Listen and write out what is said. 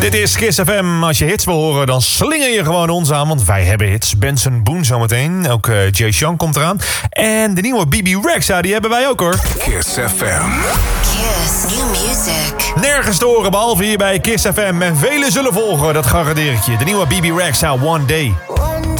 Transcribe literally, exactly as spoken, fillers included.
Dit is Kiss F M. Als je hits wil horen, dan slinger je gewoon ons aan, want wij hebben hits. Benson Boone zometeen. Ook uh, Jay Sean komt eraan. En de nieuwe B B Rexha, die hebben wij ook hoor. Kiss F M. Kiss New Music. Nergens te horen, behalve hier bij Kiss F M. En velen zullen volgen, dat garandeer ik je. De nieuwe B B Rexha, One Day.